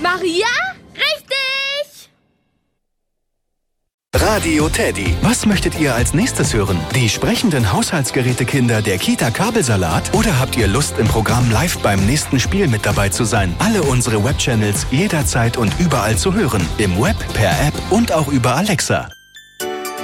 Maria? Richtig! Radio Teddy. Was möchtet ihr als nächstes hören? Die sprechenden Haushaltsgerätekinder der Kita Kabelsalat? Oder habt ihr Lust, im Programm live beim nächsten Spiel mit dabei zu sein? Alle unsere Webchannels jederzeit und überall zu hören. Im Web, per App und auch über Alexa.